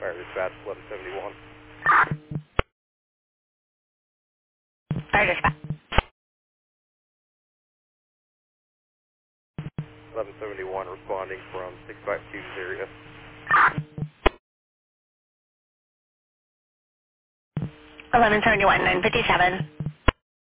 Fire dispatch 1171. Fire dispatch. 1171 responding from 652's area. 1171, 957.